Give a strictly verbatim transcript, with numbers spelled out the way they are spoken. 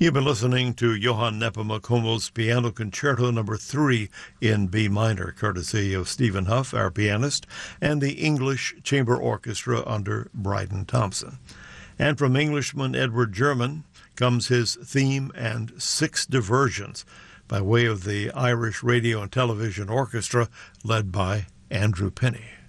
You've been listening to Johann Nepomuk Piano Concerto Number Three in B minor, courtesy of Stephen Huff, our pianist, and the English Chamber Orchestra under Bryden Thompson. And from Englishman Edward German comes his theme and six diversions by way of the Irish Radio and Television Orchestra led by Andrew Penny.